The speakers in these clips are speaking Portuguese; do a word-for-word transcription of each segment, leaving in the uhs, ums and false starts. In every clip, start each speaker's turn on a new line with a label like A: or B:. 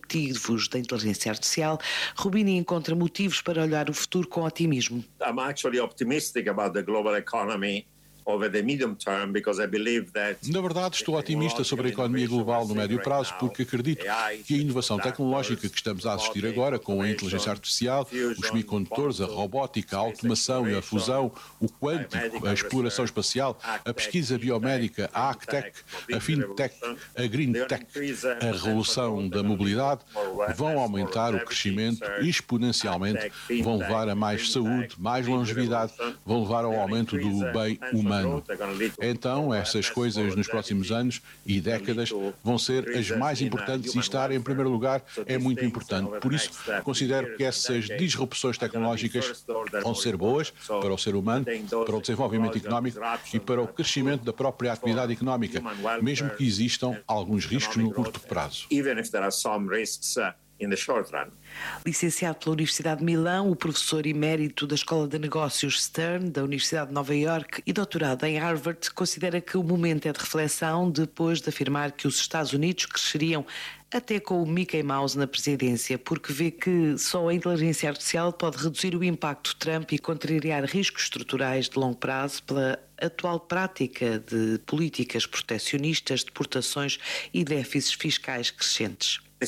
A: predictivos da inteligência artificial, Rubini encontra motivos para olhar o futuro com otimismo.
B: I'm actually optimistic about the global economy over the medium term because I believe that.
C: Na verdade, estou otimista sobre a economia global no médio prazo porque acredito que a inovação tecnológica que estamos a assistir agora, com a inteligência artificial, os semicondutores, a robótica, a automação e a fusão, o quântico, a exploração espacial, a pesquisa biomédica, a agtech, a fintech, a greentech, a revolução da mobilidade, vão aumentar o crescimento exponencialmente, vão levar a mais saúde, mais longevidade, vão levar ao aumento do bem humano. Então, essas coisas nos próximos anos e décadas vão ser as mais importantes e estar em primeiro lugar é muito importante. Por isso, considero que essas disrupções tecnológicas vão ser boas para o ser humano, para o desenvolvimento económico e para o crescimento da própria atividade económica, mesmo que existam alguns riscos no curto prazo.
B: In the short run.
A: Licenciado pela Universidade de Milão, o professor emérito da Escola de Negócios Stern, da Universidade de Nova Iorque, e doutorado em Harvard, considera que o momento é de reflexão depois de afirmar que os Estados Unidos cresceriam até com o Mickey Mouse na presidência, porque vê que só a inteligência artificial pode reduzir o impacto de Trump e contrariar riscos estruturais de longo prazo pela atual prática de políticas protecionistas, deportações e déficits fiscais crescentes.
B: É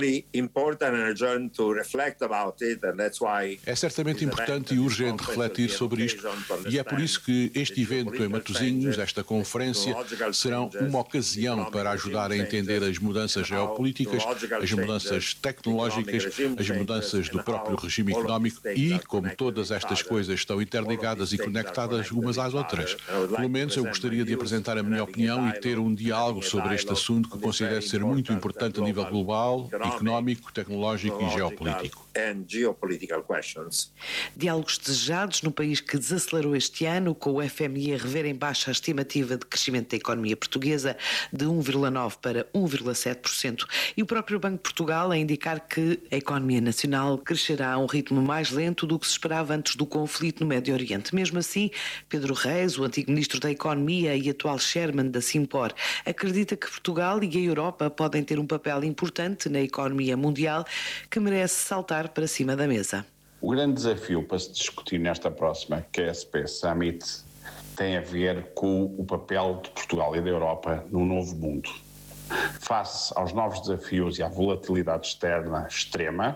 C: certamente importante e urgente refletir sobre isto e é por isso que este evento em Matosinhos, esta conferência, serão uma ocasião para ajudar a entender as mudanças geopolíticas, as mudanças tecnológicas, as mudanças do próprio regime económico e, como todas estas coisas estão interligadas e conectadas umas às outras. Pelo menos eu gostaria de apresentar a minha opinião e ter um diálogo sobre este assunto que considero ser muito importante a nível global, económico, tecnológico e geopolítico.
A: Diálogos desejados no país que desacelerou este ano, com o F M I a rever em baixa a estimativa de crescimento da economia portuguesa de um vírgula nove por cento para um vírgula sete por cento e o próprio Banco de Portugal a indicar que a economia nacional crescerá a um ritmo mais lento do que se esperava antes do conflito no Médio Oriente. Mesmo assim, Pedro Reis, o antigo Ministro da Economia e atual Chairman da Simpor, acredita que Portugal e a Europa podem ter um papel importante na economia mundial que merece saltar para cima da mesa.
D: O grande desafio para se discutir nesta próxima Q S P Summit tem a ver com o papel de Portugal e da Europa no novo mundo. Face aos novos desafios e à volatilidade externa extrema,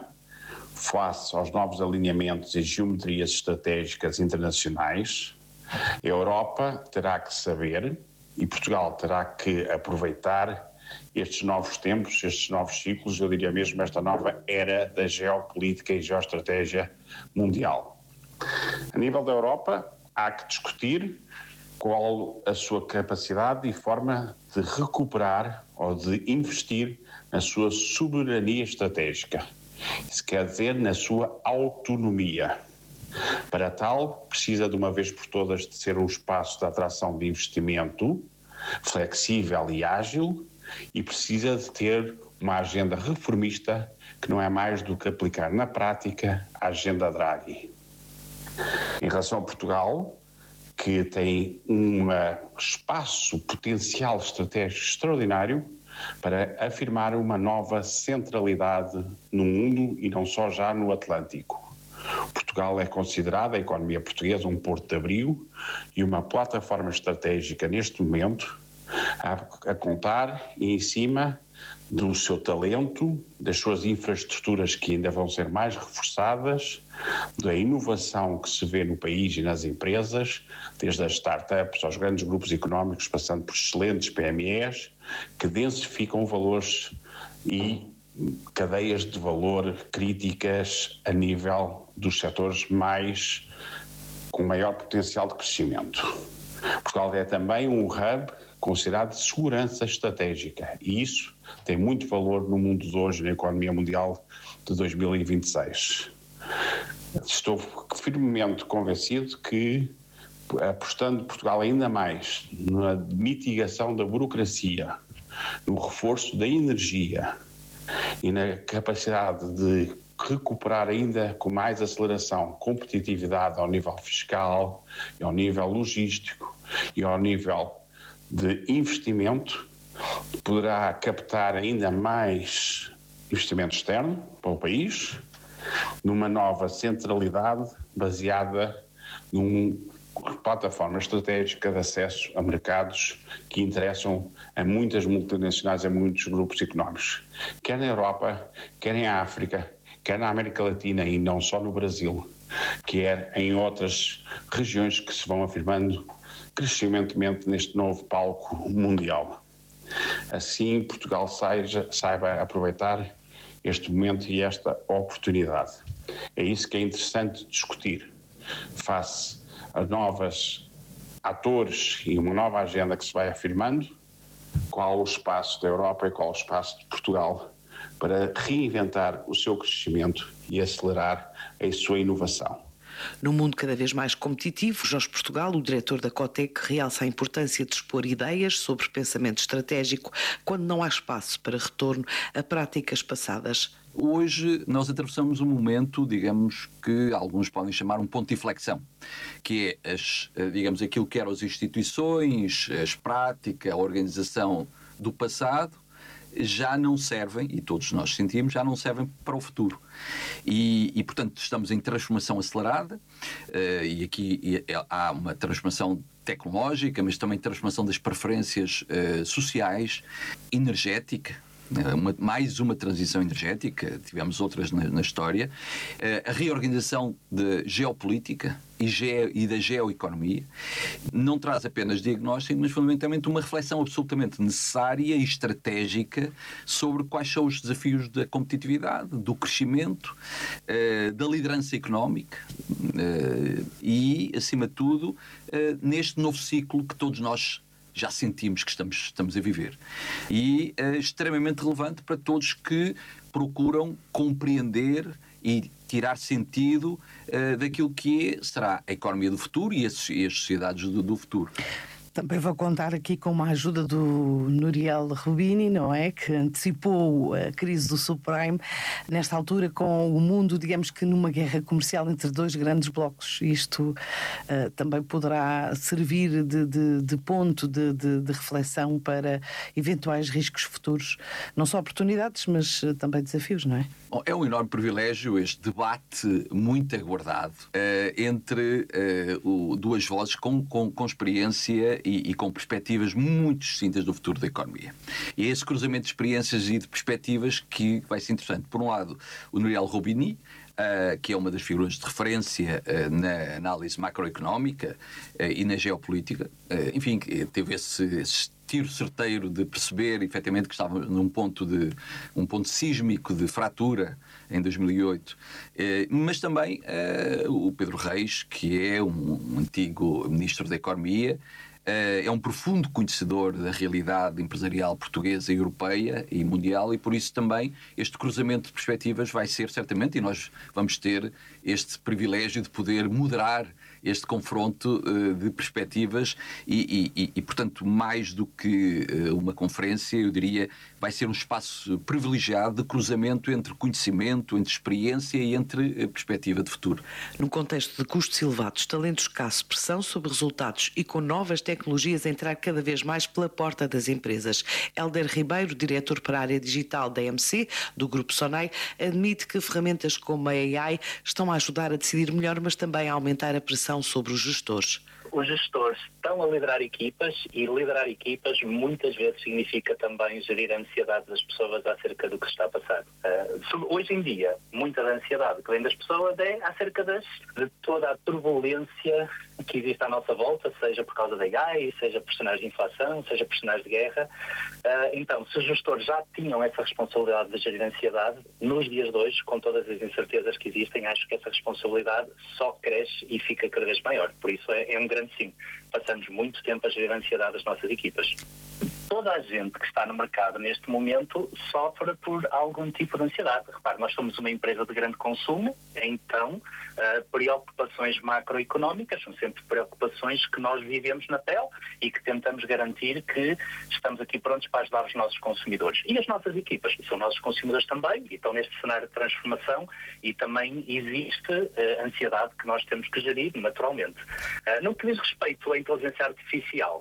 D: face aos novos alinhamentos e geometrias estratégicas internacionais, a Europa terá que saber e Portugal terá que aproveitar estes novos tempos, estes novos ciclos, eu diria mesmo esta nova era da geopolítica e geoestratégia mundial. A nível da Europa, há que discutir qual a sua capacidade e forma de recuperar ou de investir na sua soberania estratégica. Isso quer dizer na sua autonomia. Para tal, precisa de uma vez por todas de ser um espaço de atração de investimento flexível e ágil, e precisa de ter uma agenda reformista que não é mais do que aplicar na prática a agenda Draghi. Em relação a Portugal, que tem um espaço potencial estratégico extraordinário para afirmar uma nova centralidade no mundo e não só já no Atlântico. Portugal é considerada, a economia portuguesa, um porto de abrigo e uma plataforma estratégica neste momento a, a contar e em cima do seu talento, das suas infraestruturas que ainda vão ser mais reforçadas, da inovação que se vê no país e nas empresas, desde as startups aos grandes grupos económicos, passando por excelentes P M Es, que densificam valores e cadeias de valor críticas a nível dos setores mais com maior potencial de crescimento. Portugal é também um hub considerado de segurança estratégica e isso tem muito valor no mundo de hoje, na economia mundial de dois mil e vinte e seis. Estou firmemente convencido que, apostando Portugal ainda mais na mitigação da burocracia, no reforço da energia e na capacidade de recuperar ainda com mais aceleração competitividade ao nível fiscal, e ao nível logístico e ao nível de investimento, poderá captar ainda mais investimento externo para o país, numa nova centralidade baseada numa plataforma estratégica de acesso a mercados que interessam a muitas multinacionais, a muitos grupos económicos, quer na Europa, quer em África, quer na América Latina e não só no Brasil, quer em outras regiões que se vão afirmando crescentemente neste novo palco mundial. Assim, Portugal saiba, saiba aproveitar este momento e esta oportunidade. É isso que é interessante discutir, face a novos atores e uma nova agenda que se vai afirmando, qual o espaço da Europa e qual o espaço de Portugal para reinventar o seu crescimento e acelerar a sua inovação.
A: No mundo cada vez mais competitivo, Jorge Portugal, o diretor da Cotec, realça a importância de expor ideias sobre pensamento estratégico quando não há espaço para retorno a práticas passadas.
E: Hoje nós atravessamos um momento, digamos, que alguns podem chamar um ponto de inflexão, que é, as, digamos, aquilo que eram as instituições, as práticas, a organização do passado, já não servem, e todos nós sentimos, já não servem para o futuro. E, e portanto, estamos em transformação acelerada, uh, e aqui e, há uma transformação tecnológica, mas também transformação das preferências uh, sociais, energética, Uma, mais uma transição energética, tivemos outras na, na história, a reorganização da geopolítica e, ge, e da geoeconomia não traz apenas diagnóstico, mas fundamentalmente uma reflexão absolutamente necessária e estratégica sobre quais são os desafios da competitividade, do crescimento, da liderança económica e, acima de tudo, neste novo ciclo que todos nós já sentimos que estamos, estamos a viver. E é extremamente relevante para todos que procuram compreender e tirar sentido uh, daquilo que é, será a economia do futuro e as, e as sociedades do, do futuro.
F: Também vou contar aqui com uma ajuda do Nouriel Rubini, não é? Que antecipou a crise do subprime, nesta altura com o mundo, digamos que numa guerra comercial entre dois grandes blocos. Isto uh, também poderá servir de, de, de ponto de, de, de reflexão para eventuais riscos futuros. Não só oportunidades, mas uh, também desafios, não é?
E: Bom, é um enorme privilégio este debate muito aguardado uh, entre uh, o, duas vozes com, com, com experiência e, e com perspectivas muito distintas do futuro da economia. E é esse cruzamento de experiências e de perspectivas que vai ser interessante. Por um lado, o Nouriel Rubini, Uh, que é uma das figuras de referência uh, na análise macroeconómica uh, e na geopolítica. Uh, enfim, teve esse, esse tiro certeiro de perceber, efetivamente, que estava num ponto, de, um ponto sísmico de fratura em dois mil e oito. Uh, mas também uh, o Pedro Reis, que é um, um antigo ministro da Economia, é um profundo conhecedor da realidade empresarial portuguesa, europeia e mundial, e por isso também este cruzamento de perspectivas vai ser certamente, e nós vamos ter este privilégio de poder moderar este confronto uh, de perspectivas e, e, e, portanto, mais do que uh, uma conferência, eu diria, vai ser um espaço privilegiado de cruzamento entre conhecimento, entre experiência e entre uh, perspectiva de futuro.
A: Num contexto de custos elevados, talento escasso, pressão sobre resultados e com novas tecnologias a entrar cada vez mais pela porta das empresas, Hélder Ribeiro, diretor para a área digital da E M C, do Grupo Sonai, admite que ferramentas como a A I estão a ajudar a decidir melhor, mas também a aumentar a pressão sobre os gestores.
G: Os gestores estão a liderar equipas e liderar equipas muitas vezes significa também gerir a ansiedade das pessoas acerca do que está a passar. Uh, hoje em dia, muita da ansiedade que vem das pessoas é acerca das, de toda a turbulência que existe à nossa volta, seja por causa da A I, seja por cenários de inflação, seja por cenários de guerra. Uh, então, se os gestores já tinham essa responsabilidade de gerir a ansiedade, nos dias de hoje, com todas as incertezas que existem, acho que essa responsabilidade só cresce e fica cada vez maior. Por isso é, é um grande sim. Passamos muito tempo a gerir a ansiedade das nossas equipas. Toda a gente que está no mercado neste momento sofre por algum tipo de ansiedade. Repare, nós somos uma empresa de grande consumo, então uh, preocupações macroeconómicas são sempre preocupações que nós vivemos na pele e que tentamos garantir que estamos aqui prontos para ajudar os nossos consumidores. E as nossas equipas são nossos consumidores também e estão neste cenário de transformação e também existe uh, ansiedade que nós temos que gerir naturalmente. Uh, no que diz respeito à inteligência artificial,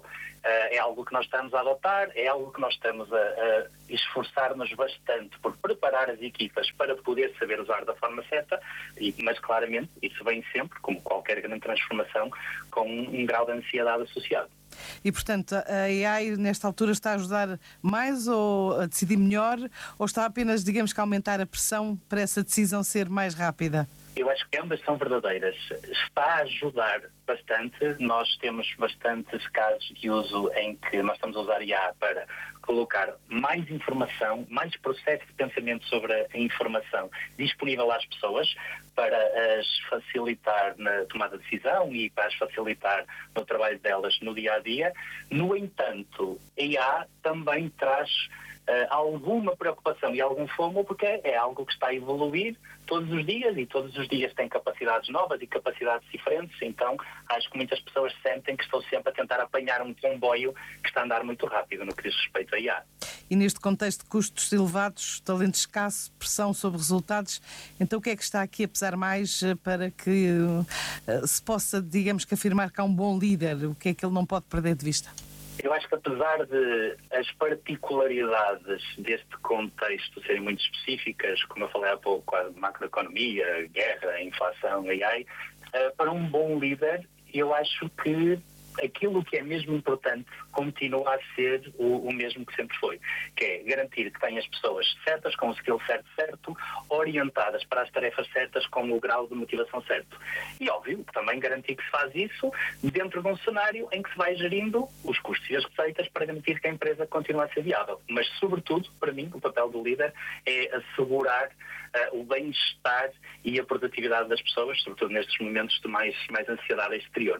G: é algo que nós estamos a adotar, é algo que nós estamos a, a esforçar-nos bastante por preparar as equipas para poder saber usar da forma certa, e, mas claramente isso vem sempre, como qualquer grande transformação, com um, um grau de ansiedade associado.
F: E, portanto, a A I nesta altura está a ajudar mais ou a decidir melhor, ou está apenas, digamos que, a aumentar a pressão para essa decisão ser mais rápida?
G: Eu acho que ambas são verdadeiras. Está a ajudar bastante. Nós temos bastantes casos de uso em que nós estamos a usar I A para colocar mais informação, mais processo de pensamento sobre a informação disponível às pessoas, para as facilitar na tomada de decisão e para as facilitar no trabalho delas no dia a dia. No entanto, a I A também traz Uh, alguma preocupação e algum fomo, porque é algo que está a evoluir todos os dias, e todos os dias tem capacidades novas e capacidades diferentes. Então acho que muitas pessoas sentem que estou sempre a tentar apanhar um comboio que está a andar muito rápido no que diz respeito a I A.
F: E neste contexto de custos elevados, talento escasso, pressão sobre resultados, então o que é que está aqui a pesar mais para que uh, se possa, digamos que, afirmar que há um bom líder? O que é que ele não pode perder de vista?
G: Eu acho que, apesar de as particularidades deste contexto serem muito específicas, como eu falei há pouco, a macroeconomia, guerra, inflação, A I, para um bom líder, eu acho que aquilo que é mesmo importante continua a ser o, o mesmo que sempre foi, que é garantir que tem as pessoas certas, com o skill certo, certo, orientadas para as tarefas certas, com o grau de motivação certo. E óbvio, também garantir que se faz isso dentro de um cenário em que se vai gerindo os custos e as receitas para garantir que a empresa continue a ser viável. Mas, sobretudo, para mim, o papel do líder é assegurar uh, o bem-estar e a produtividade das pessoas, sobretudo nestes momentos de mais, mais ansiedade exterior.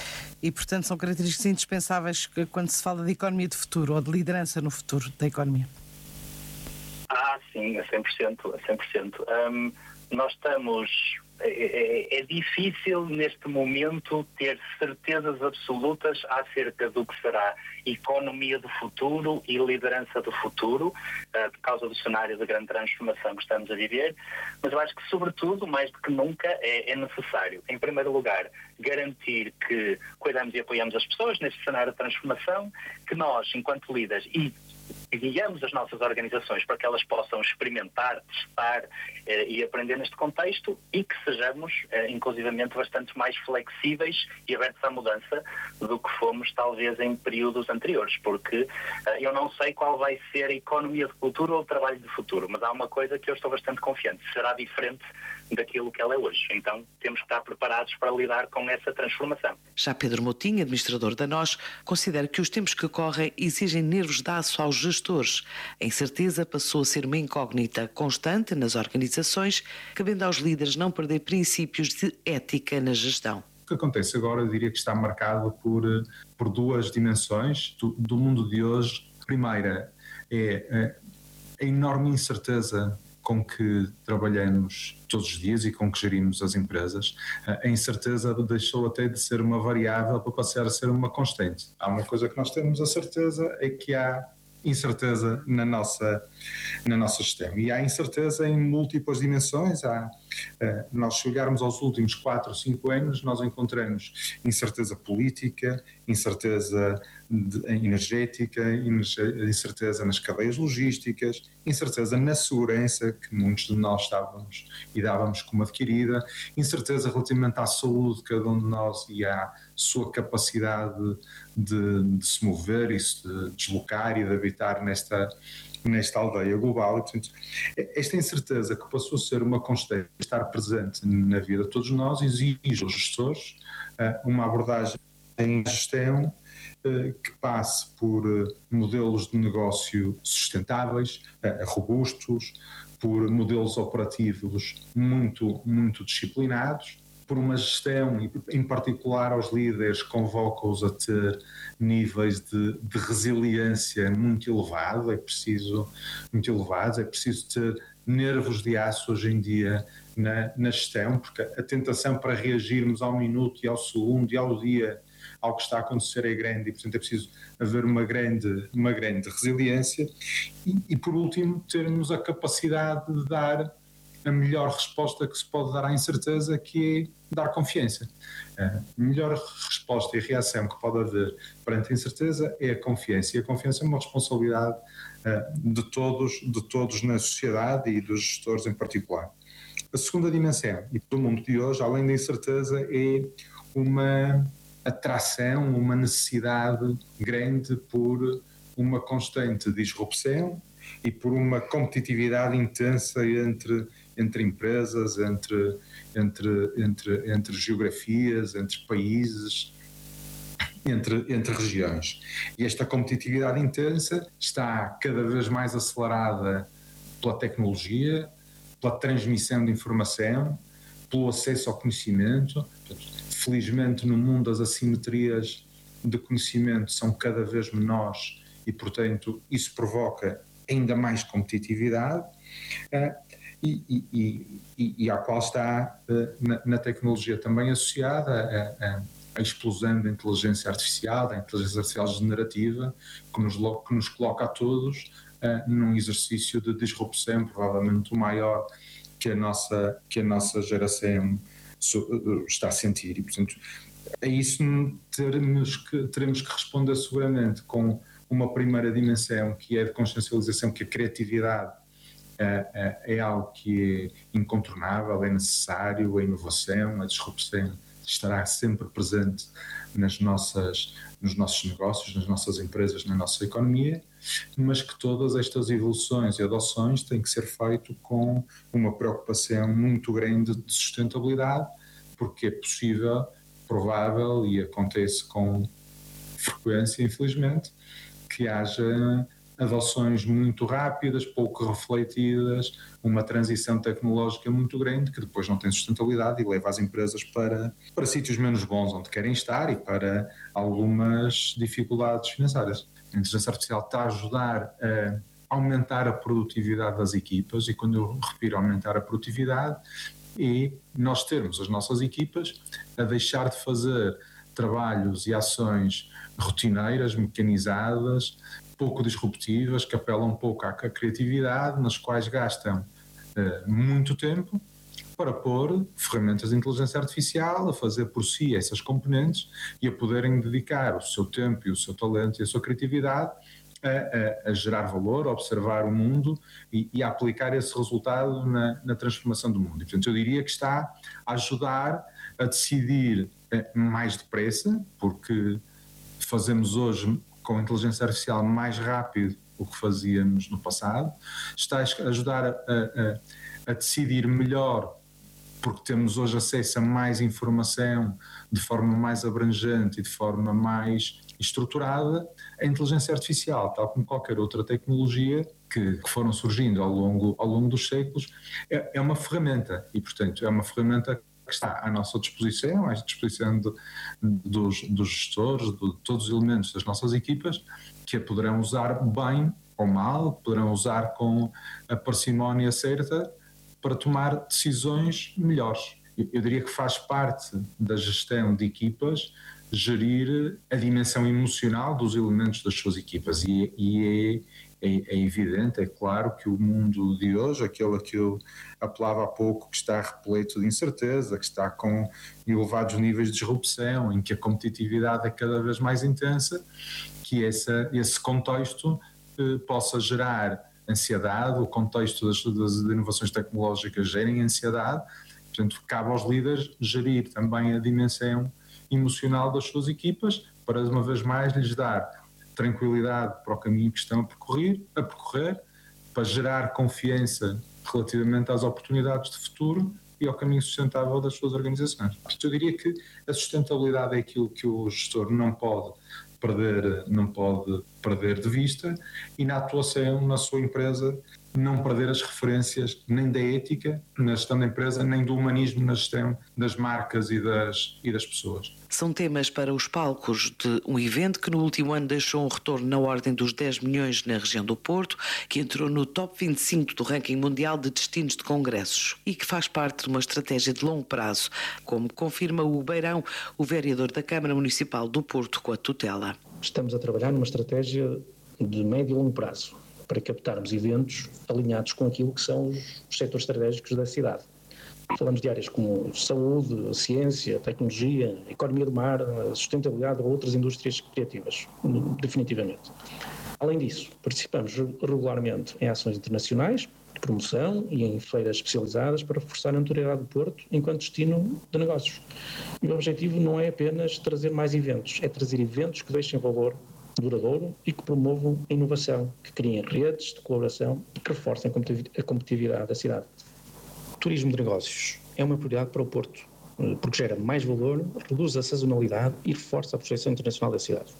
F: E, portanto, são características indispensáveis quando se fala de economia de futuro ou de liderança no futuro da economia.
G: Ah, sim, a cem por cento. A cem por cento. Um, nós estamos... É, é difícil neste momento ter certezas absolutas acerca do que será economia do futuro e liderança do futuro, uh, por causa do cenário de grande transformação que estamos a viver, mas eu acho que, sobretudo, mais do que nunca, é, é necessário, em primeiro lugar, garantir que cuidamos e apoiamos as pessoas neste cenário de transformação, que nós, enquanto líderes, e guiamos as nossas organizações para que elas possam experimentar, testar eh, e aprender neste contexto, e que sejamos, eh, inclusivamente, bastante mais flexíveis e abertos à mudança do que fomos, talvez, em períodos anteriores, porque eh, eu não sei qual vai ser a economia de futuro ou o trabalho de futuro, mas há uma coisa que eu estou bastante confiante: será diferente daquilo que ela é hoje. Então temos que estar preparados para lidar com essa transformação.
A: Já Pedro Moutinho, administrador da N O S, considera que os tempos que correm exigem nervos de aço aos gestores. A incerteza passou a ser uma incógnita constante nas organizações, cabendo aos líderes não perder princípios de ética na gestão.
H: O que acontece agora, eu diria que está marcado por, por duas dimensões do, do mundo de hoje. A primeira é a enorme incerteza com que trabalhamos todos os dias e com que gerimos as empresas. A incerteza deixou até de ser uma variável para passar a ser uma constante. Há uma coisa que nós temos a certeza, é que há incerteza na nossa, na nossa gestão. E há incerteza em múltiplas dimensões. Há, nós, se olharmos aos últimos quatro ou cinco anos, nós encontramos incerteza política, incerteza de, energética, incerteza nas cadeias logísticas, incerteza na segurança, que muitos de nós estávamos e dávamos como adquirida, incerteza relativamente à saúde de cada um de nós e à sua capacidade de, de se mover e se de deslocar e de habitar nesta, nesta aldeia global. E, portanto, esta incerteza, que passou a ser uma constante, estar presente na vida de todos nós, exige aos gestores uma abordagem em gestão que passe por modelos de negócio sustentáveis, robustos, por modelos operativos muito, muito disciplinados, por uma gestão, e em particular aos líderes, convoca-os a ter níveis de, de resiliência muito elevados, é preciso, muito elevados, é preciso ter nervos de aço hoje em dia na, na gestão, porque a tentação para reagirmos ao minuto e ao segundo e ao dia ao que está a acontecer é grande, e portanto é preciso haver uma grande, uma grande resiliência e, e por último termos a capacidade de dar a melhor resposta que se pode dar à incerteza, que é dar confiança. A melhor resposta e reação que pode haver perante a incerteza é a confiança, e a confiança é uma responsabilidade de todos, de todos na sociedade e dos gestores em particular. A segunda dimensão, e do mundo de hoje, além da incerteza, é uma atração, uma necessidade grande por uma constante disrupção e por uma competitividade intensa entre, entre empresas, entre, entre, entre, entre geografias, entre países, entre, entre regiões. E esta competitividade intensa está cada vez mais acelerada pela tecnologia, pela transmissão de informação, pelo acesso ao conhecimento. Felizmente, no mundo, as assimetrias de conhecimento são cada vez menores e, portanto, isso provoca ainda mais competitividade, uh, e, e, e, e à qual está uh, na, na tecnologia também associada a, a, a explosão da inteligência artificial, da inteligência artificial generativa, que nos, que nos coloca a todos uh, num exercício de disrupção, provavelmente o maior que a nossa, que a nossa geração está a sentir. E, portanto, a isso teremos que, teremos que responder seguramente com uma primeira dimensão, que é de consciencialização, que a criatividade é, é, é algo que é incontornável, é necessário, a inovação, a disrupção estará sempre presente nas nossas, nos nossos negócios, nas nossas empresas, na nossa economia, mas que todas estas evoluções e adoções têm que ser feito com uma preocupação muito grande de sustentabilidade, porque é possível, provável e acontece com frequência, infelizmente, que haja adoções muito rápidas, pouco refletidas, uma transição tecnológica muito grande que depois não tem sustentabilidade e leva as empresas para, para sítios menos bons onde querem estar e para algumas dificuldades financeiras. A inteligência artificial está a ajudar a aumentar a produtividade das equipas, e quando eu refiro a aumentar a produtividade, é nós termos as nossas equipas a deixar de fazer trabalhos e ações rotineiras, mecanizadas, pouco disruptivas, que apelam um pouco à criatividade, nas quais gastam uh, muito tempo para pôr ferramentas de inteligência artificial a fazer por si essas componentes e a poderem dedicar o seu tempo e o seu talento e a sua criatividade a, a, a gerar valor, a observar o mundo e, e a aplicar esse resultado na, na transformação do mundo. E, portanto, eu diria que está a ajudar a decidir uh, mais depressa, porque fazemos hoje com a inteligência artificial mais rápido o que fazíamos no passado, está a ajudar a, a, a decidir melhor, porque temos hoje acesso a mais informação de forma mais abrangente e de forma mais estruturada. A inteligência artificial, tal como qualquer outra tecnologia que, que foram surgindo ao longo, ao longo dos séculos, é, é uma ferramenta e, portanto, é uma ferramenta que está à nossa disposição, à disposição de, dos, dos gestores, de todos os elementos das nossas equipas, que a poderão usar bem ou mal, poderão usar com a parcimónia certa para tomar decisões melhores. Eu, eu diria que faz parte da gestão de equipas gerir a dimensão emocional dos elementos das suas equipas e, e é É, é evidente, é claro que o mundo de hoje, aquele a que eu apelava há pouco, que está repleto de incerteza, que está com elevados níveis de disrupção, em que a competitividade é cada vez mais intensa, que essa, esse contexto eh, possa gerar ansiedade, o contexto das, das inovações tecnológicas gerem ansiedade, portanto cabe aos líderes gerir também a dimensão emocional das suas equipas, para uma vez mais lhes dar tranquilidade para o caminho que estão a percorrer, a percorrer, para gerar confiança relativamente às oportunidades de futuro e ao caminho sustentável das suas organizações. Eu diria que a sustentabilidade é aquilo que o gestor não pode perder, não pode perder de vista, e na atuação na sua empresa não perder as referências nem da ética na gestão da empresa, nem do humanismo na gestão das marcas e das, e das pessoas.
A: São temas para os palcos de um evento que no último ano deixou um retorno na ordem dos dez milhões na região do Porto, que entrou no top vinte e cinco do ranking mundial de destinos de congressos e que faz parte de uma estratégia de longo prazo, como confirma o Beirão, o vereador da Câmara Municipal do Porto com a tutela.
I: Estamos a trabalhar numa estratégia de médio e longo prazo. para captarmos eventos alinhados com aquilo que são os, os setores estratégicos da cidade. Falamos de áreas como saúde, ciência, tecnologia, economia do mar, sustentabilidade ou outras indústrias criativas, definitivamente. Além disso, participamos regularmente em ações internacionais de promoção e em feiras especializadas para reforçar a notoriedade do Porto enquanto destino de negócios. E o objetivo não é apenas trazer mais eventos, é trazer eventos que deixem valor duradouro e que promovam a inovação, que criem redes de colaboração e que reforcem a competitividade da cidade. O turismo de negócios é uma prioridade para o Porto, porque gera mais valor, reduz a sazonalidade e reforça a projeção internacional da cidade.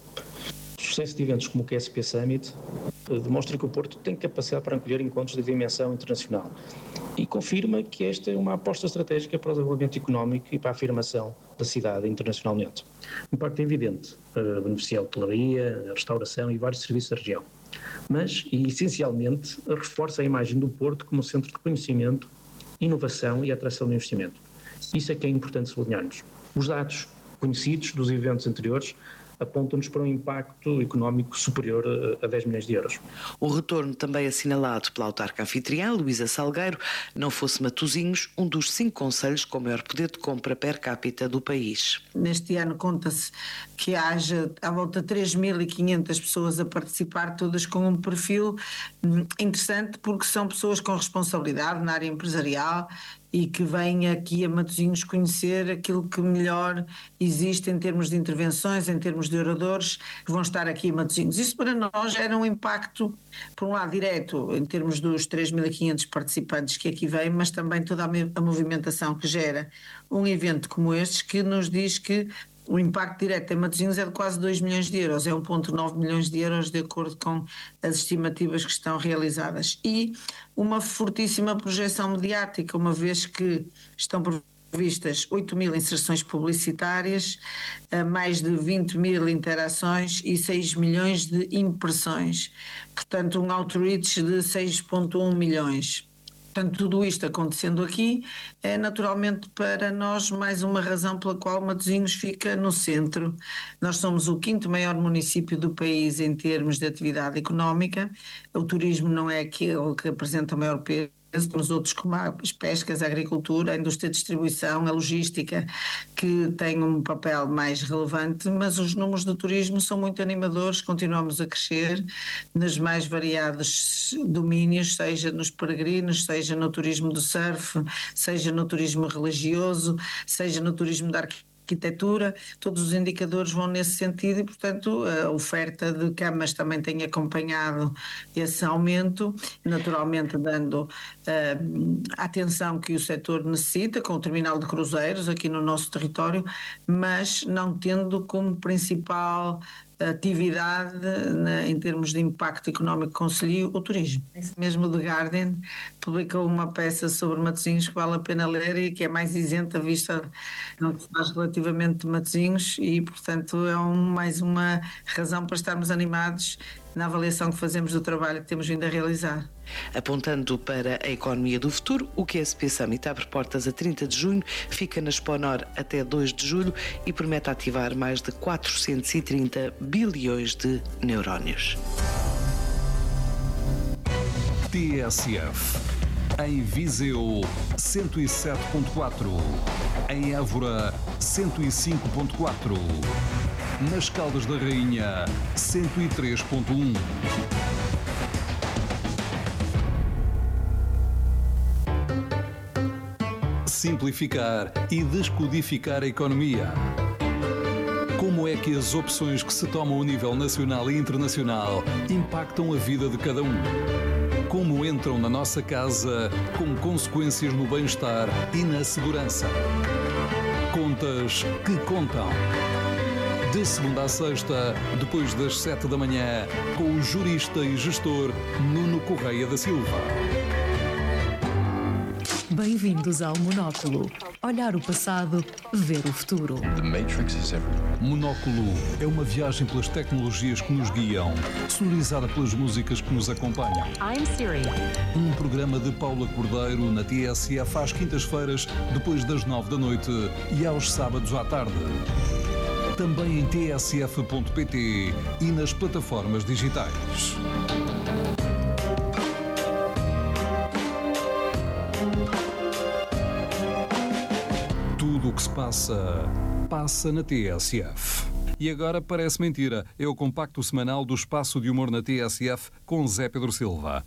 I: O sucesso de eventos como o Q S P Summit demonstra que o Porto tem capacidade para acolher encontros de dimensão internacional e confirma que esta é uma aposta estratégica para o desenvolvimento económico e para a afirmação da cidade internacionalmente. O impacto é evidente para beneficiar a hotelaria, a restauração e vários serviços da região, mas, e essencialmente, reforça a imagem do Porto como centro de conhecimento, inovação e atração de investimento. Isso é que é importante sublinharmos. Os dados conhecidos dos eventos anteriores apontam-nos para um impacto económico superior a dez milhões de euros.
A: O retorno também assinalado pela autarca anfitriã, Luísa Salgueiro, não fosse Matosinhos, um dos cinco concelhos com maior poder de compra per capita do país.
J: Neste ano conta-se que haja à volta de três mil e quinhentas pessoas a participar, todas com um perfil interessante, porque são pessoas com responsabilidade na área empresarial e que vêm aqui a Matosinhos conhecer aquilo que melhor existe em termos de intervenções, em termos de oradores que vão estar aqui em Matosinhos. Isso para nós era um impacto, por um lado direto, em termos dos três mil e quinhentos participantes que aqui vêm, mas também toda a movimentação que gera um evento como este, que nos diz que o impacto direto em Matosinhos é de quase dois milhões de euros, é um vírgula nove milhões de euros de acordo com as estimativas que estão realizadas. E uma fortíssima projeção mediática, uma vez que estão previstas oito mil inserções publicitárias, mais de vinte mil interações e seis milhões de impressões. Portanto, um outreach de seis vírgula um milhões. Portanto, tudo isto acontecendo aqui é naturalmente para nós mais uma razão pela qual Matosinhos fica no centro. Nós somos o quinto maior município do país em termos de atividade económica. O turismo não é aquele que apresenta o maior peso. Temos outros como as pescas, a agricultura, a indústria de distribuição, a logística, que têm um papel mais relevante, mas os números do turismo são muito animadores, continuamos a crescer nos mais variados domínios, seja nos peregrinos, seja no turismo do surf, seja no turismo religioso, seja no turismo da arquitetura. arquitetura, todos os indicadores vão nesse sentido e, portanto, a oferta de camas também tem acompanhado esse aumento, naturalmente dando uh, a atenção que o setor necessita, com o terminal de cruzeiros aqui no nosso território, mas não tendo como principal atividade na, em termos de impacto económico concelhio, o turismo. Mesmo o The Guardian publicou uma peça sobre Matosinhos que vale a pena ler e que é mais isenta vista no que se faz relativamente de Matosinhos e, portanto, é um, mais uma razão para estarmos animados na avaliação que fazemos do trabalho que temos vindo a realizar.
A: Apontando para a economia do futuro, o Q S P Summit abre portas a trinta de junho, fica na Expo Nor até dois de julho e promete ativar mais de quatrocentos e trinta bilhões de neurónios.
K: T S F. Em Viseu, cento e sete ponto quatro. Em Évora, cento e cinco ponto quatro. Nas Caldas da Rainha, cento e três ponto um. Simplificar e descodificar a economia. Como é que as opções que se tomam a nível nacional e internacional impactam a vida de cada um? Como entram na nossa casa com consequências no bem-estar e na segurança? Contas que contam. De segunda a sexta, depois das sete da manhã, com o jurista e gestor Nuno Correia da Silva.
L: Bem-vindos ao Monóculo. Olhar o passado, ver o futuro.
K: The Matrix is everywhere. Monóculo é uma viagem pelas tecnologias que nos guiam, sonorizada pelas músicas que nos acompanham.
L: I'm Siri.
K: Um programa de Paula Cordeiro na T S F às quintas-feiras, depois das nove da noite e aos sábados à tarde. Também em t s f ponto p t e nas plataformas digitais. que se passa, passa na T S F. E agora parece mentira. É o compacto semanal do Espaço de Humor na T S F com Zé Pedro Silva.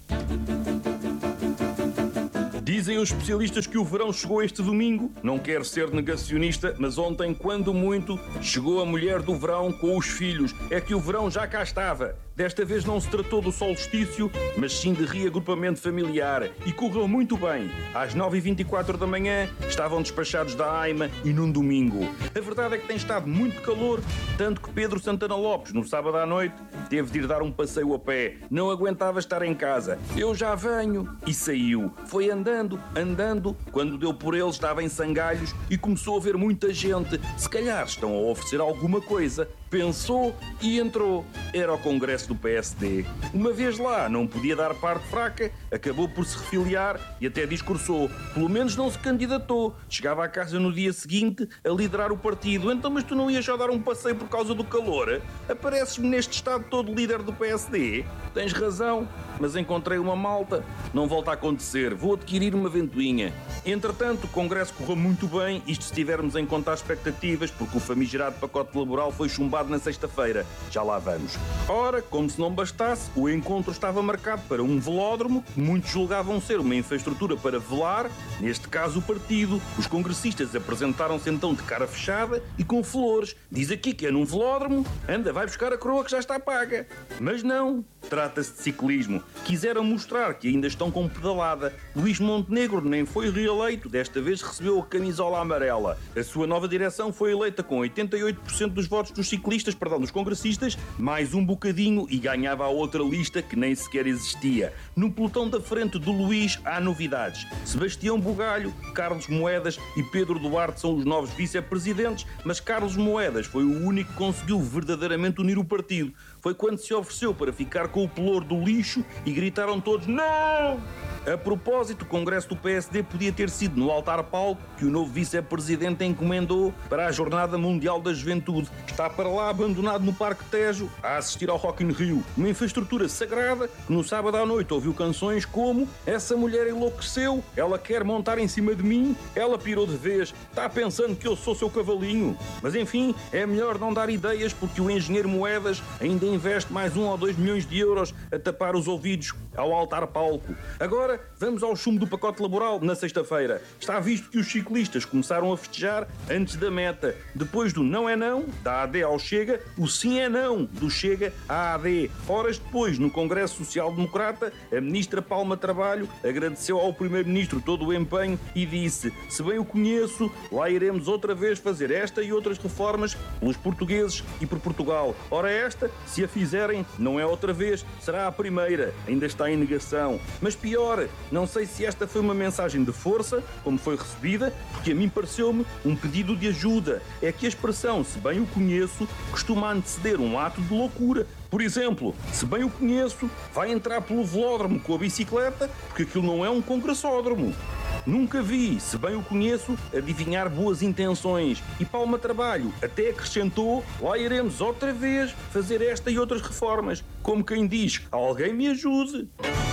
M: Dizem os especialistas que o verão chegou este domingo. Não quero ser negacionista, mas ontem, quando muito, chegou a mulher do verão com os filhos. É que o verão já cá estava. Desta vez não se tratou do solstício, mas sim de reagrupamento familiar. E correu muito bem. Às nove e vinte e quatro da manhã estavam despachados da AIMA e num domingo. A verdade é que tem estado muito calor, tanto que Pedro Santana Lopes, no sábado à noite, teve de ir dar um passeio a pé. Não aguentava estar em casa. Eu já venho. E saiu. Foi andando, andando. Quando deu por ele estava em Sangalhos e começou a ver muita gente. Se calhar estão a oferecer alguma coisa. Pensou e entrou. Era o congresso do P S D. Uma vez lá, não podia dar parte fraca, acabou por se refiliar e até discursou. Pelo menos não se candidatou. Chegava à casa no dia seguinte a liderar o partido. Então, mas tu não ias só dar um passeio por causa do calor? Apareces-me neste estado todo líder do P S D? Tens razão, mas encontrei uma malta. Não volta a acontecer. Vou adquirir uma ventoinha. Entretanto, o congresso correu muito bem, isto se tivermos em conta as expectativas, porque o famigerado pacote laboral foi chumbado na sexta-feira. Já lá vamos. Ora, como se não bastasse, o encontro estava marcado para um velódromo, que muitos julgavam ser uma infraestrutura para velar, neste caso o partido. Os congressistas apresentaram-se então de cara fechada e com flores. Diz aqui que é num velódromo, anda, vai buscar a coroa que já está paga. Mas não, trata-se de ciclismo. Quiseram mostrar que ainda estão com pedalada. Luís Montenegro nem foi reeleito, desta vez recebeu a camisola amarela. A sua nova direção foi eleita com oitenta e oito por cento dos votos dos ciclistas, perdão, dos congressistas, mais um bocadinho e ganhava a outra lista que nem sequer existia. No pelotão da frente do Luís há novidades. Sebastião Bugalho, Carlos Moedas e Pedro Duarte são os novos vice-presidentes, mas Carlos Moedas foi o único que conseguiu verdadeiramente unir o partido. Foi quando se ofereceu para ficar com o pelour do lixo e gritaram todos não! A propósito, o congresso do P S D podia ter sido no altar-palco que o novo vice-presidente encomendou para a Jornada Mundial da Juventude. Está para lá abandonado no Parque Tejo a assistir ao Rock in Rio. Uma infraestrutura sagrada que no sábado à noite ouviu canções como essa mulher enlouqueceu, ela quer montar em cima de mim, ela pirou de vez, está pensando que eu sou seu cavalinho. Mas enfim, é melhor não dar ideias porque o engenheiro Moedas ainda investe mais um ou dois milhões de euros a tapar os ouvidos ao altar-palco. Agora, vamos ao chumbo do pacote laboral na sexta-feira. Está visto que os ciclistas começaram a festejar antes da meta. Depois do não é não, da A D ao Chega, o sim é não, do Chega à A D. Horas depois, no Congresso Social Democrata, a ministra Palma Trabalho agradeceu ao primeiro-ministro todo o empenho e disse: se bem o conheço, lá iremos outra vez fazer esta e outras reformas pelos portugueses e por Portugal. Ora esta, se a fizerem, não é outra vez, será a primeira. Ainda está em negação. Mas pior, não sei se esta foi uma mensagem de força, como foi recebida, porque a mim pareceu-me um pedido de ajuda. É que a expressão se bem o conheço costuma anteceder um ato de loucura. Por exemplo, se bem o conheço, vai entrar pelo velódromo com a bicicleta, porque aquilo não é um congressódromo. Nunca vi, se bem o conheço, adivinhar boas intenções. E Palma Trabalho até acrescentou: lá iremos outra vez fazer esta e outras reformas. Como quem diz, alguém me ajude.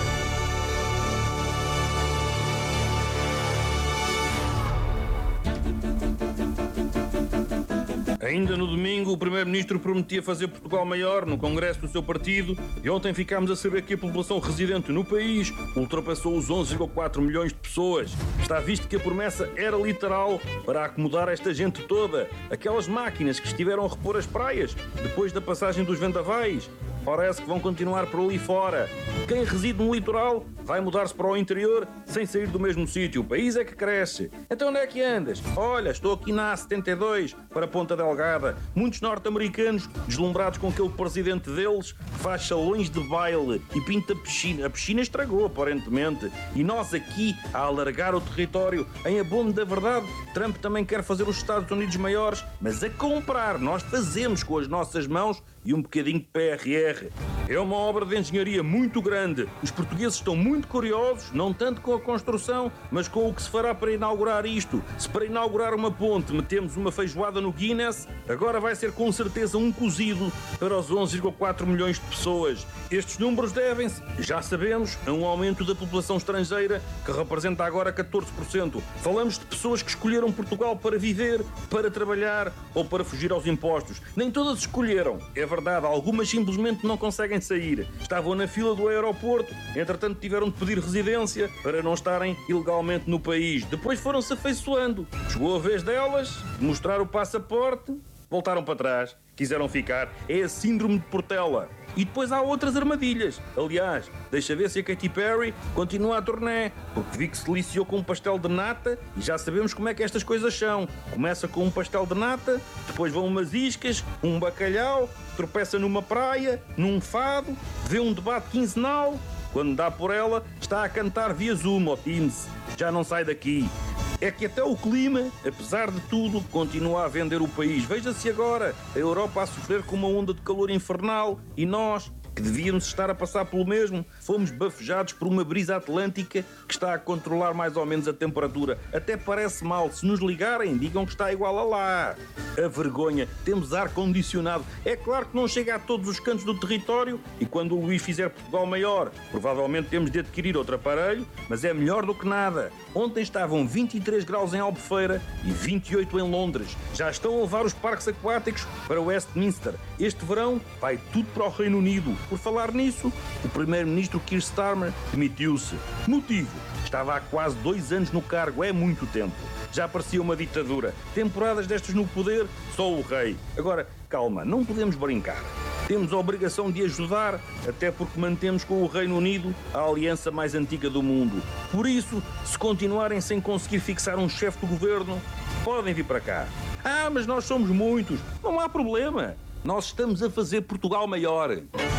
M: Ainda no domingo, o primeiro-ministro prometia fazer Portugal maior no congresso do seu partido e ontem ficámos a saber que a população residente no país ultrapassou os onze vírgula quatro milhões de pessoas. Está visto que a promessa era literal para acomodar esta gente toda. Aquelas máquinas que estiveram a repor as praias depois da passagem dos vendavais. Parece que vão continuar por ali fora. Quem reside no litoral vai mudar-se para o interior sem sair do mesmo sítio. O país é que cresce. Então onde é que andas? Olha, estou aqui na A setenta e dois para Ponta Delgada. Muitos norte-americanos, deslumbrados com aquele presidente deles, que faz salões de baile e pinta piscina. A piscina estragou, aparentemente. E nós aqui, a alargar o território, em abono da verdade, Trump também quer fazer os Estados Unidos maiores, mas a comprar. Nós fazemos com as nossas mãos e um bocadinho de P R R. É uma obra de engenharia muito grande. Os portugueses estão muito curiosos, não tanto com a construção, mas com o que se fará para inaugurar isto. Se para inaugurar uma ponte metemos uma feijoada no Guinness, agora vai ser com certeza um cozido para os onze vírgula quatro milhões de pessoas. Estes números devem-se, já sabemos, a um aumento da população estrangeira, que representa agora catorze por cento. Falamos de pessoas que escolheram Portugal para viver, para trabalhar ou para fugir aos impostos. Nem todas escolheram, é verdade, algumas simplesmente não conseguem sair. Estavam na fila do aeroporto, entretanto tiveram de pedir residência para não estarem ilegalmente no país. Depois foram-se afeiçoando. Chegou a vez delas de mostrar o passaporte, voltaram para trás, quiseram ficar. É a síndrome de Portela. E depois há outras armadilhas. Aliás, deixa ver se a Katy Perry continua a turnê, porque vi que se deliciou com um pastel de nata e já sabemos como é que estas coisas são. Começa com um pastel de nata, depois vão umas iscas, um bacalhau, tropeça numa praia, num fado, vê um debate quinzenal. Quando dá por ela, está a cantar via Zoom ou Teams. Já não sai daqui. É que até o clima, apesar de tudo, continua a vender o país. Veja-se agora, a Europa a sofrer com uma onda de calor infernal e nós, que devíamos estar a passar pelo mesmo, fomos bafejados por uma brisa atlântica que está a controlar mais ou menos a temperatura. Até parece mal. Se nos ligarem, digam que está igual a lá. A vergonha. Temos ar-condicionado. É claro que não chega a todos os cantos do território e quando o Luís fizer Portugal maior, provavelmente temos de adquirir outro aparelho, mas é melhor do que nada. Ontem estavam vinte e três graus em Albufeira e vinte e oito em Londres. Já estão a levar os parques aquáticos para Westminster. Este verão vai tudo para o Reino Unido. Por falar nisso, o primeiro-ministro Keir Starmer demitiu-se. Motivo? Estava há quase dois anos no cargo, é muito tempo. Já parecia uma ditadura. Temporadas destas no poder, só o rei. Agora, calma, não podemos brincar. Temos a obrigação de ajudar, até porque mantemos com o Reino Unido a aliança mais antiga do mundo. Por isso, se continuarem sem conseguir fixar um chefe do governo, podem vir para cá. Ah, mas nós somos muitos. Não há problema. Nós estamos a fazer Portugal maior.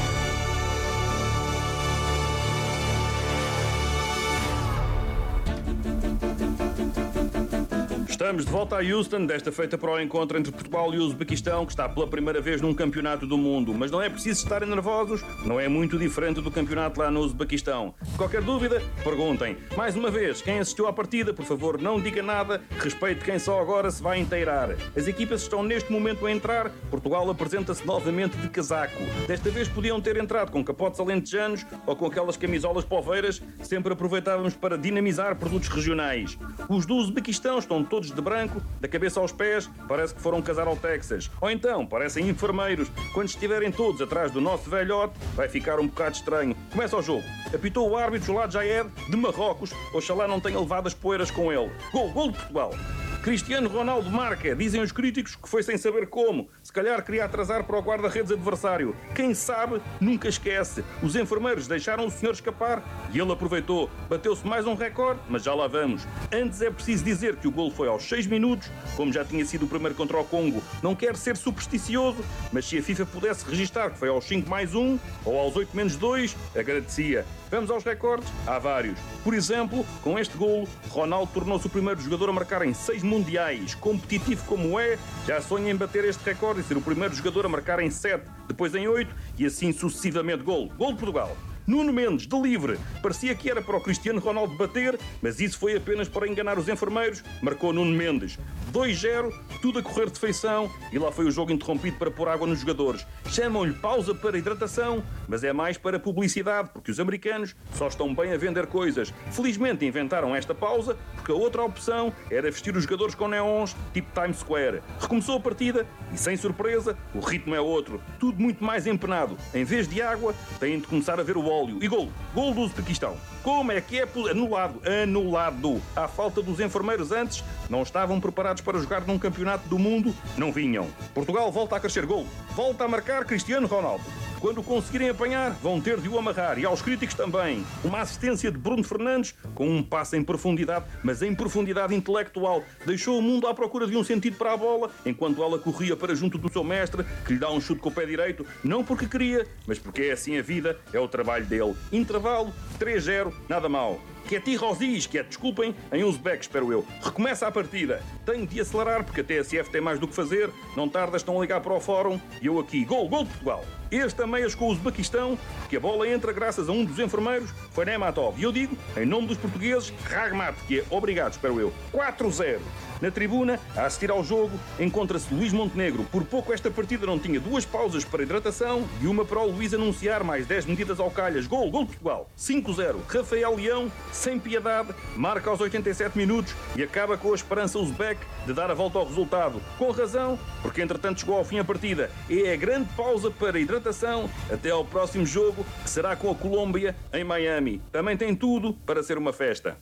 M: Estamos de volta a Houston, desta feita para o encontro entre Portugal e o Uzbequistão, que está pela primeira vez num campeonato do mundo. Mas não é preciso estarem nervosos, não é muito diferente do campeonato lá no Uzbequistão. Qualquer dúvida, perguntem. Mais uma vez, quem assistiu à partida, por favor, não diga nada, respeite quem só agora se vai inteirar. As equipas estão neste momento a entrar, Portugal apresenta-se novamente de casaco. Desta vez podiam ter entrado com capotes alentejanos ou com aquelas camisolas poveiras, sempre aproveitávamos para dinamizar produtos regionais. Os do Uzbequistão estão todos de branco, da cabeça aos pés, parece que foram casar ao Texas. Ou então, parecem enfermeiros. Quando estiverem todos atrás do nosso velhote, vai ficar um bocado estranho. Começa o jogo. Apitou o árbitro Jolat Jaed, de Marrocos. Oxalá não tenha levado as poeiras com ele. Gol, gol de Portugal. Cristiano Ronaldo marca, dizem os críticos que foi sem saber como. Se calhar queria atrasar para o guarda-redes adversário. Quem sabe, nunca esquece. Os enfermeiros deixaram o senhor escapar e ele aproveitou. Bateu-se mais um recorde, mas já lá vamos. Antes é preciso dizer que o golo foi aos seis minutos, como já tinha sido o primeiro contra o Congo. Não quero ser supersticioso, mas se a FIFA pudesse registar que foi aos cinco mais um ou aos oito menos dois, agradecia. Vamos aos recordes? Há vários. Por exemplo, com este golo, Ronaldo tornou-se o primeiro jogador a marcar em seis mundiais. Competitivo como é, já sonha em bater este recorde e ser o primeiro jogador a marcar em sete, depois em oito e assim sucessivamente. Golo. Golo de Portugal. Nuno Mendes, de livre. Parecia que era para o Cristiano Ronaldo bater, mas isso foi apenas para enganar os enfermeiros. Marcou Nuno Mendes. dois zero, tudo a correr de feição e lá foi o jogo interrompido para pôr água nos jogadores. Chamam-lhe pausa para hidratação, mas é mais para publicidade, porque os americanos só estão bem a vender coisas. Felizmente inventaram esta pausa, porque a outra opção era vestir os jogadores com neons, tipo Times Square. Recomeçou a partida e, sem surpresa, o ritmo é outro. Tudo muito mais empenado. Em vez de água, têm de começar a ver o óleo. E golo. Golo do Uzbequistão. Como é que é anulado? Anulado. À falta dos enfermeiros antes, não estavam preparados para jogar num campeonato do mundo, não vinham. Portugal volta a crescer golo. Volta a marcar Cristiano Ronaldo. Quando o conseguirem apanhar, vão ter de o amarrar. E aos críticos também. Uma assistência de Bruno Fernandes, com um passe em profundidade, mas em profundidade intelectual. Deixou o mundo à procura de um sentido para a bola, enquanto ela corria para junto do seu mestre, que lhe dá um chute com o pé direito, não porque queria, mas porque é assim a vida, é o trabalho dele. Intervalo, três zero, nada mal. Keti Rosiz, que é, desculpem, em Uzbek, espero eu. Recomeça a partida. Tenho de acelerar, porque a T S F tem mais do que fazer. Não tarda, estão a ligar para o fórum. E eu aqui. Gol, gol de Portugal. Este a meias com o Uzbequistão, que a bola entra graças a um dos enfermeiros, foi Nematov. E eu digo, em nome dos portugueses, Ragmat, que é obrigado, espero eu, quatro zero. Na tribuna, a assistir ao jogo, encontra-se Luís Montenegro. Por pouco esta partida não tinha duas pausas para hidratação e uma para o Luís anunciar mais dez medidas ao calhas. Gol, gol de Portugal, cinco zero. Rafael Leão, sem piedade, marca aos oitenta e sete minutos e acaba com a esperança uzbek de dar a volta ao resultado. Com razão, porque entretanto chegou ao fim a partida. É a grande pausa para hidratação até ao próximo jogo, que será com a Colômbia em Miami. Também tem tudo para ser uma festa.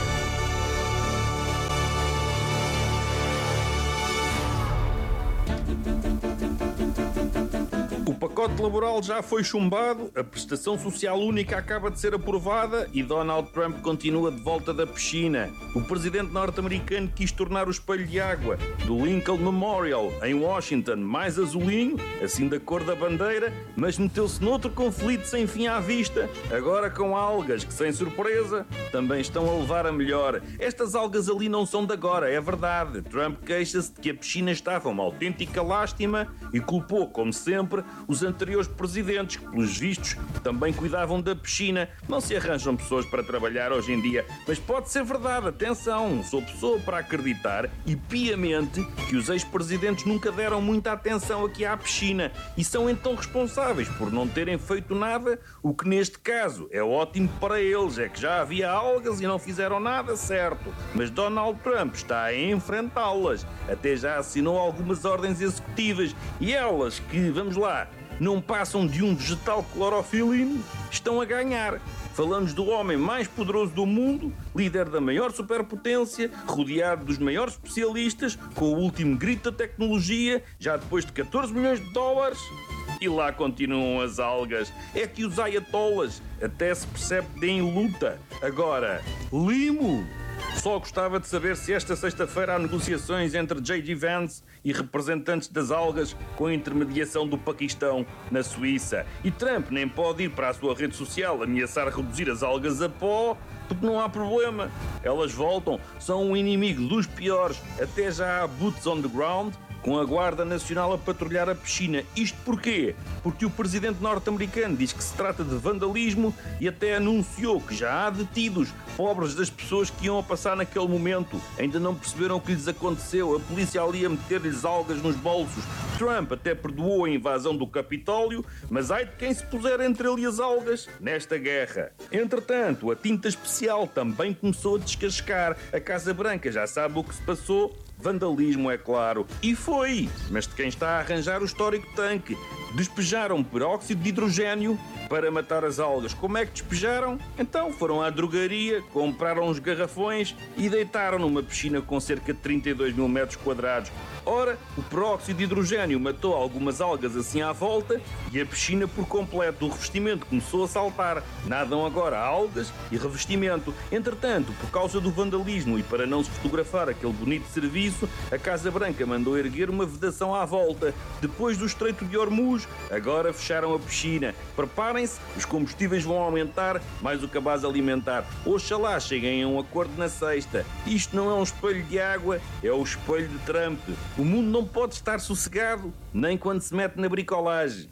M: O pacote laboral já foi chumbado, a prestação social única acaba de ser aprovada e Donald Trump continua de volta da piscina. O presidente norte-americano quis tornar o espelho de água do Lincoln Memorial em Washington mais azulinho, assim da cor da bandeira, mas meteu-se noutro conflito sem fim à vista, agora com algas que, sem surpresa, também estão a levar a melhor. Estas algas ali não são de agora, é verdade. Trump queixa-se de que a piscina estava uma autêntica lástima e culpou, como sempre, os anteriores presidentes, que, pelos vistos, também cuidavam da piscina. Não se arranjam pessoas para trabalhar hoje em dia, mas pode ser verdade, atenção, sou pessoa para acreditar, e piamente, que os ex-presidentes nunca deram muita atenção aqui à piscina e são então responsáveis por não terem feito nada, o que neste caso é ótimo para eles, é que já havia algas e não fizeram nada, certo, mas Donald Trump está a enfrentá-las, até já assinou algumas ordens executivas e elas que, vamos lá, não passam de um vegetal clorofilino, estão a ganhar. Falamos do homem mais poderoso do mundo, líder da maior superpotência, rodeado dos maiores especialistas, com o último grito da tecnologia, já depois de catorze milhões de dólares. E lá continuam as algas. É que os ayatollahs até se percebe que têm luta. Agora, limo! Só gostava de saber se esta sexta-feira há negociações entre J D Vance e representantes das algas com a intermediação do Paquistão na Suíça. E Trump nem pode ir para a sua rede social ameaçar reduzir as algas a pó, porque não há problema. Elas voltam, são um inimigo dos piores. Até já há boots on the ground, com a Guarda Nacional a patrulhar a piscina. Isto porquê? Porque o presidente norte-americano diz que se trata de vandalismo e até anunciou que já há detidos. Pobres das pessoas que iam a passar naquele momento. Ainda não perceberam o que lhes aconteceu. A polícia ali a meter-lhes algas nos bolsos. Trump até perdoou a invasão do Capitólio, mas ai de quem se puser entre ele e as algas nesta guerra. Entretanto, a tinta especial também começou a descascar. A Casa Branca já sabe o que se passou. Vandalismo, é claro. E foi! Mas de quem está a arranjar o histórico tanque. Despejaram peróxido de hidrogênio para matar as algas. Como é que despejaram? Então foram à drogaria, compraram uns garrafões e deitaram numa piscina com cerca de trinta e dois mil metros quadrados. Ora, o peróxido de hidrogênio matou algumas algas assim à volta e a piscina por completo. O revestimento começou a saltar. Nadam agora algas e revestimento. Entretanto, por causa do vandalismo e para não se fotografar aquele bonito serviço, a Casa Branca mandou erguer uma vedação à volta. Depois do Estreito de Hormuz, agora fecharam a piscina. Preparem-se, os combustíveis vão aumentar, mais o cabaz alimentar. Oxalá cheguem a um acordo na sexta. Isto não é um espelho de água, é o espelho de Trump. O mundo não pode estar sossegado, nem quando se mete na bricolagem.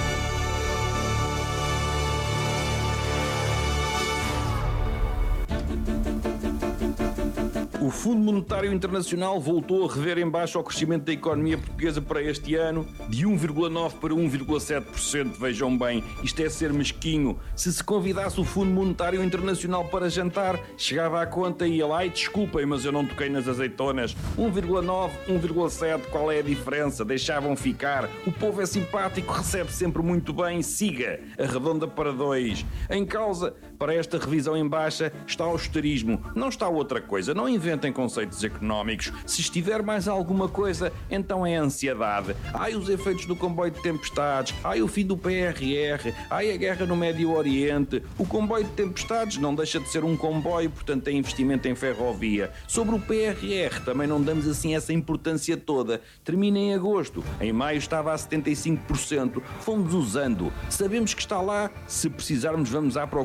M: O Fundo Monetário Internacional voltou a rever em baixo o crescimento da economia portuguesa para este ano, de um vírgula nove por cento para um vírgula sete por cento. Vejam bem, isto é ser mesquinho. Se se convidasse o Fundo Monetário Internacional para jantar, chegava à conta e ia lá e desculpem, mas eu não toquei nas azeitonas. um vírgula nove, um vírgula sete, qual é a diferença? Deixavam ficar. O povo é simpático, recebe sempre muito bem. Siga, arredonda para dois. Em causa, para esta revisão em baixa, está o austerismo. Não está outra coisa. Não inventem conceitos económicos. Se estiver mais alguma coisa, então é ansiedade. Ai, os efeitos do comboio de tempestades. Ai, o fim do P R R. Ai, a guerra no Médio Oriente. O comboio de tempestades não deixa de ser um comboio, portanto é investimento em ferrovia. Sobre o P R R, também não damos assim essa importância toda. Termina em agosto. Em maio estava a setenta e cinco por cento. Fomos usando. Sabemos que está lá. Se precisarmos, vamos à procura.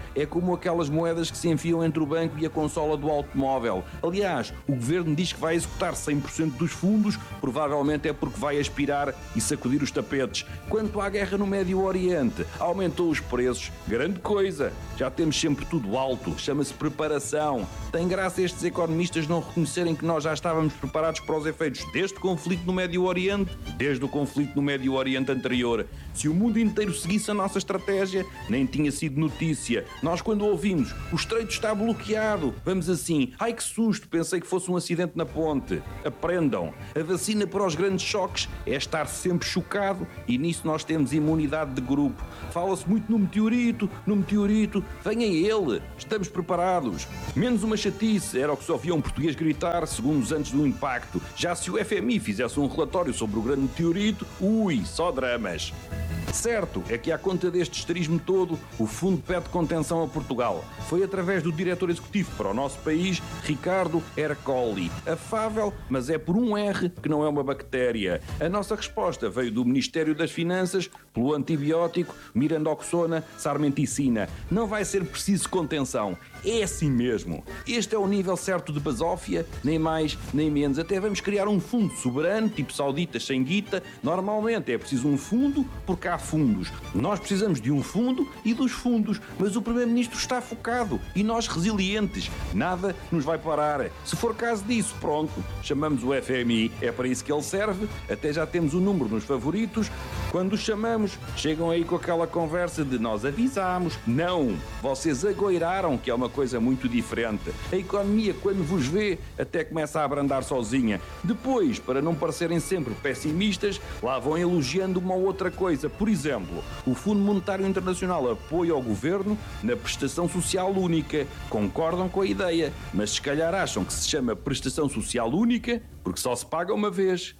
M: é como aquelas moedas que se enfiam entre o banco e a consola do automóvel. Aliás, o governo diz que vai executar cem por cento dos fundos, provavelmente é porque vai aspirar e sacudir os tapetes. Quanto à guerra no Médio Oriente, aumentou os preços. Grande coisa! Já temos sempre tudo alto, chama-se preparação. Tem graça estes economistas não reconhecerem que nós já estávamos preparados para os efeitos deste conflito no Médio Oriente, desde o conflito no Médio Oriente anterior. Se o mundo inteiro seguisse a nossa estratégia, nem tinha sido notícia. Nós, quando ouvimos, o estreito está bloqueado, vamos assim, ai que susto, pensei que fosse um acidente na ponte. Aprendam, a vacina para os grandes choques é estar sempre chocado e nisso nós temos imunidade de grupo. Fala-se muito no meteorito, no meteorito, venha ele, estamos preparados. Menos uma chatice, era o que só via um português gritar segundos antes do impacto. Já se o F M I fizesse um relatório sobre o grande meteorito, ui, só dramas. Certo é que, à conta deste esterismo todo, o Fundo pede contenção a Portugal. Foi através do diretor executivo para o nosso país, Ricardo Ercoli. Afável, mas é por um R que não é uma bactéria. A nossa resposta veio do Ministério das Finanças, pelo antibiótico mirandoxona sarmenticina. Não vai ser preciso contenção. É assim mesmo. Este é o nível certo de basófia, nem mais nem menos. Até vamos criar um fundo soberano, tipo sauditas sem guita. Normalmente é preciso um fundo porque há fundos. Nós precisamos de um fundo e dos fundos. Mas o Primeiro-Ministro está focado e nós resilientes. Nada nos vai parar. Se for caso disso, pronto, chamamos o F M I. É para isso que ele serve. Até já temos o número nos favoritos. Quando os chamamos, chegam aí com aquela conversa de nós avisámos. Não, vocês agoiraram, que é uma coisa muito diferente. A economia, quando vos vê, até começa a abrandar sozinha. Depois, para não parecerem sempre pessimistas, lá vão elogiando uma ou outra coisa. Por exemplo, o Fundo Monetário Internacional apoia o governo na prestação social única. Concordam com a ideia, mas se calhar acham que se chama prestação social única porque só se paga uma vez.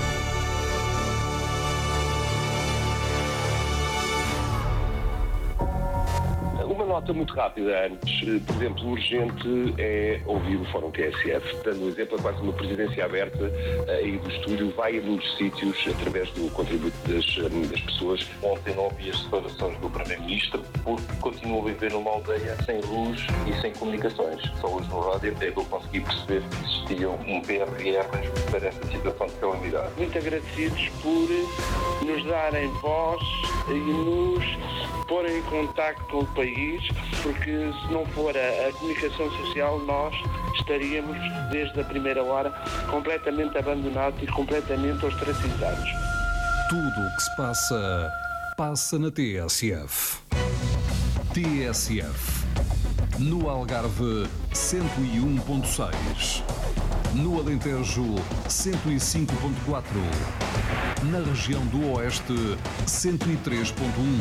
N: Uma nota muito rápida antes. Por exemplo, urgente é ouvir o Fórum T S F. Dando um exemplo, é quase uma presidência aberta aí do estúdio, vai a muitos sítios através do contributo das, das pessoas.
O: Ontem não ouvi as declarações do Primeiro-Ministro porque continuo a viver numa aldeia sem luz e sem comunicações. Só hoje no rádio é que eu consegui perceber que existia um P R R para esta situação de calamidade.
P: Muito agradecidos por nos darem voz e nos porem em contacto com o país, porque se não for a, a comunicação social, nós estaríamos, desde a primeira hora, completamente abandonados e completamente ostracizados.
K: Tudo o que se passa, passa na T S F. T S F. No Algarve, cento e um ponto seis. No Alentejo, cento e cinco ponto quatro. Na região do Oeste, cento e três ponto um.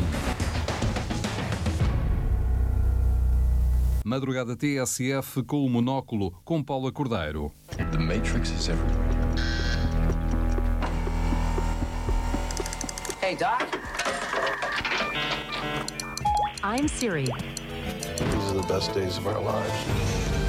K: Madrugada T S F com o Monóculo, com Paula Cordeiro.
Q: The Matrix is everywhere.
R: Hey, Doc.
L: I'm Siri.
Q: These are the best days of our lives.